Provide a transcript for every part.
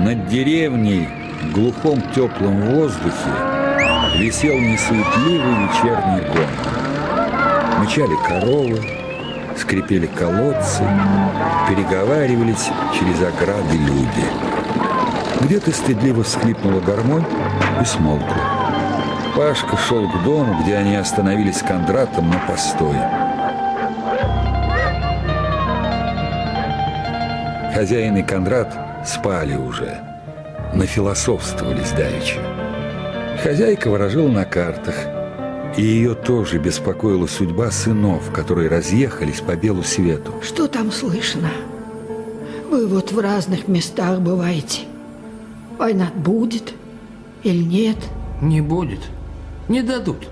Над деревней в глухом теплом воздухе висел несуетливый вечерний гомон. Мычали коровы, скрипели колодцы, переговаривались через ограды люди. Где-то стыдливо всхлипнула гармонь и смолкла. Пашка шел к дому, где они остановились с Кондратом на постой. Хозяин и Кондрат спали уже, нафилософствовались давеча. Хозяйка ворожила на картах, и ее тоже беспокоила судьба сынов, которые разъехались по белу свету. Что там слышно? Вы вот в разных местах бываете. Война будет или нет? Не будет. Не дадут.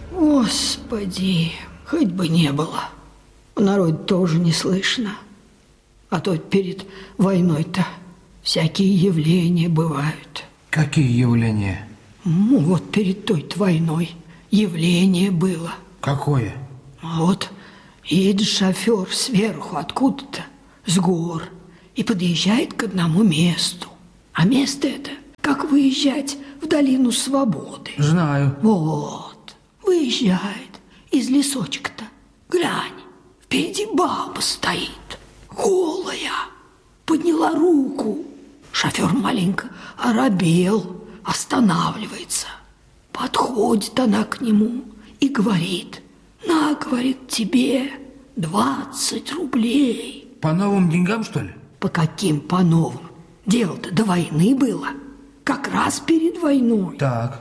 Господи, хоть бы не было. В народе тоже не слышно. А то перед войной-то всякие явления бывают. Какие явления? Ну, вот перед той-то войной явление было. Какое? А вот едет шофер сверху откуда-то, с гор, и подъезжает к одному месту. А место это, как выезжать в долину свободы. Знаю. Вот, выезжает из лесочка-то. Глянь, впереди баба стоит, голая, подняла руку. Шофер маленько оробел, останавливается. Подходит она к нему и говорит: на, говорит, тебе 20 рублей. По новым деньгам, что ли? По каким по новым? Дело-то до войны было. Как раз перед войной. Так.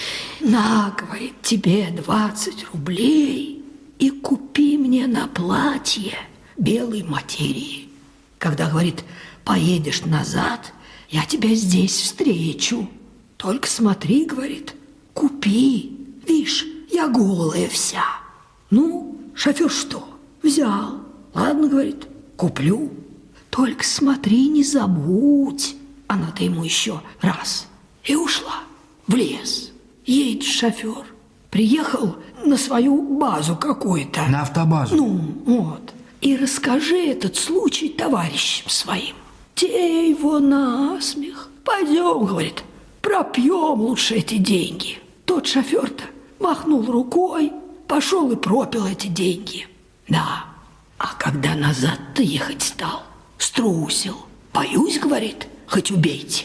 На, говорит, тебе 20 рублей и купи мне на платье белой материи. Когда, говорит, поедешь назад, я тебя здесь встречу. Только смотри, говорит, купи. Видишь, я голая вся. Ну, шофер что? Взял. Ладно, говорит, куплю. Только смотри, не забудь. Она-то ему еще раз. И ушла в лес. Едет шофер. Приехал на свою базу какую-то. На автобазу? Ну, вот. И расскажи этот случай товарищам своим. Те его насмех. Пойдем, говорит, пропьем лучше эти деньги. Тот шофер-то махнул рукой, пошел и пропил эти деньги. Да, а когда назад-то ехать стал, струсил. Боюсь, говорит, хоть убейте.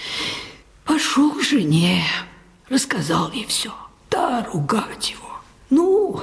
Пошел к жене, рассказал ей все. Да, ругать его. Ну,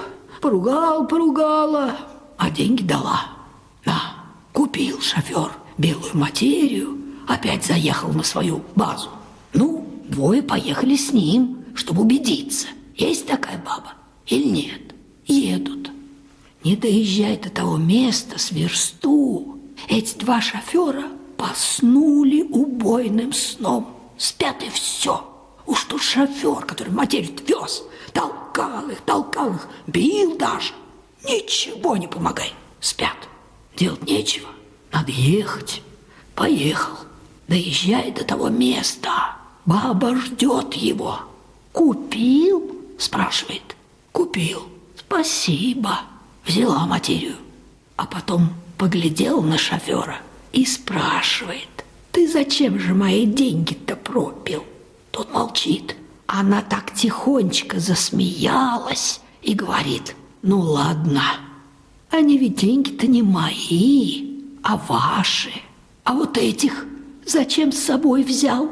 поругала, а деньги дала. Да, купил шофер белую материю, опять заехал на свою базу. Ну, двое поехали с ним, чтобы убедиться, есть такая баба или нет. Едут. Не доезжая до того места с версту, эти два шофера поснули убойным сном. Спят и все. Уж тут шофер, который материю вез, толкал их, бил даже. Ничего не помогает. Спят. Делать нечего. Надо ехать. Поехал. Доезжает до того места. Баба ждет его. «Купил?» – спрашивает. «Купил. Спасибо». Взяла материю. А потом поглядел на шофера и спрашивает: «Ты зачем же мои деньги-то пропил?» Тот молчит. Она так тихонечко засмеялась и говорит: «Ну ладно, они ведь деньги-то не мои, а ваши. А вот этих зачем с собой взял?»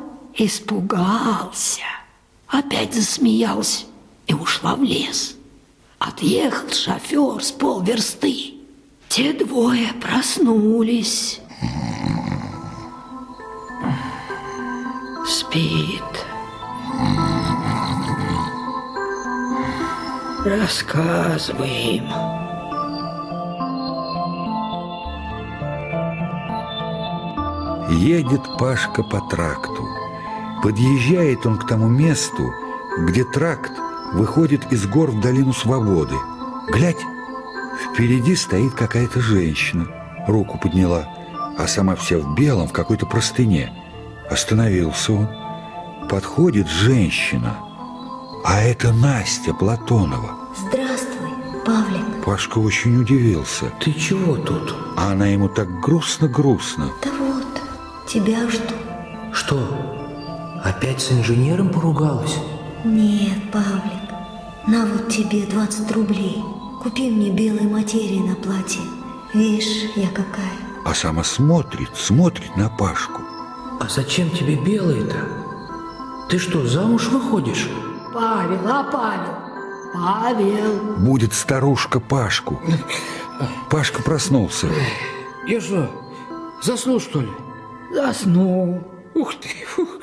Испугался. Опять засмеялся и ушла в лес. Отъехал шофер с полверсты. Те двое проснулись. Спит. Рассказывай им. Едет Пашка по тракту. Подъезжает он к тому месту, где тракт выходит из гор в долину свободы. Глядь, впереди стоит какая-то женщина. Руку подняла, а сама вся в белом, в какой-то простыне. Остановился он. Подходит женщина. А это Настя Платонова. Здравствуй, Павлик. Пашка очень удивился. Ты чего тут? А она ему так грустно-грустно. Да вот, тебя жду. Что, опять с инженером поругалась? Нет, Павлик, на вот тебе 20 рублей. Купи мне белой материи на платье. Видишь, я какая. А сама смотрит на Пашку. А зачем тебе белое-то? Ты что, замуж выходишь? Павел, Павел. Будет старушка Пашку. Пашка проснулся. Я что, заснул, что ли? Заснул. Ух ты! Фух.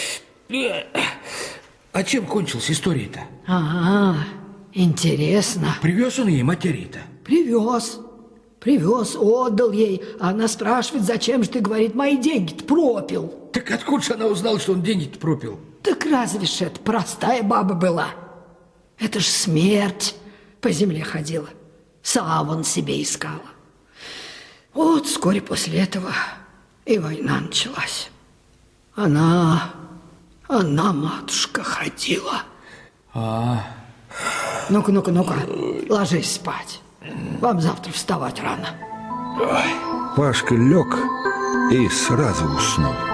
А чем кончилась история-то? Ага, интересно. Привез он ей материи-то? Привез, отдал ей. А она спрашивает, зачем же ты, говорит, мои деньги-то пропил. Так откуда же она узнала, что он деньги-то пропил? Так разве ж это простая баба была? Это ж смерть по земле ходила. Саван себе искала. Вот вскоре после этого и война началась. Она, матушка, ходила. Ну-ка, ложись спать. Вам завтра вставать рано. Пашка лег и сразу уснул.